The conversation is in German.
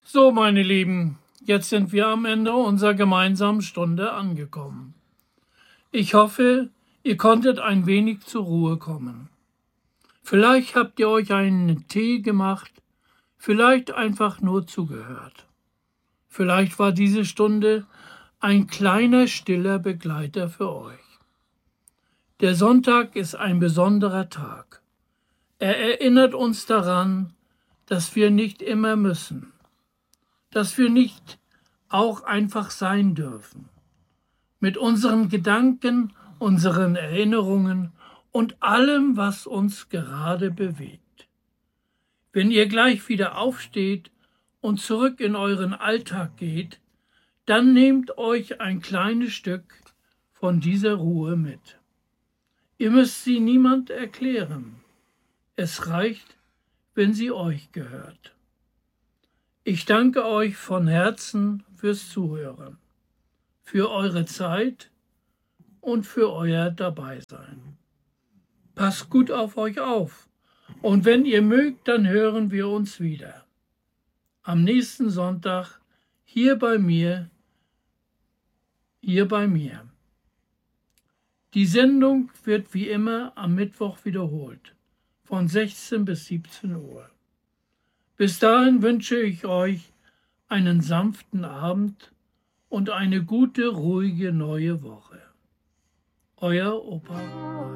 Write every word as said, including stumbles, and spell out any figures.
So, meine Lieben, jetzt sind wir am Ende unserer gemeinsamen Stunde angekommen. Ich hoffe, ihr konntet ein wenig zur Ruhe kommen. Vielleicht habt ihr euch einen Tee gemacht, vielleicht einfach nur zugehört. Vielleicht war diese Stunde ein kleiner stiller Begleiter für euch. Der Sonntag ist ein besonderer Tag. Er erinnert uns daran, dass wir nicht immer müssen, dass wir nicht auch einfach sein dürfen. Mit unseren Gedanken, unseren Erinnerungen und allem, was uns gerade bewegt. Wenn ihr gleich wieder aufsteht und zurück in euren Alltag geht, dann nehmt euch ein kleines Stück von dieser Ruhe mit. Ihr müsst sie niemand erklären. Es reicht, wenn sie euch gehört. Ich danke euch von Herzen fürs Zuhören, für eure Zeit und für euer Dabeisein. Passt gut auf euch auf und wenn ihr mögt, dann hören wir uns wieder. Am nächsten Sonntag hier bei mir, hier bei mir. Die Sendung wird wie immer am Mittwoch wiederholt, von sechzehn bis siebzehn Uhr. Bis dahin wünsche ich euch einen sanften Abend und eine gute, ruhige neue Woche. Euer Opa.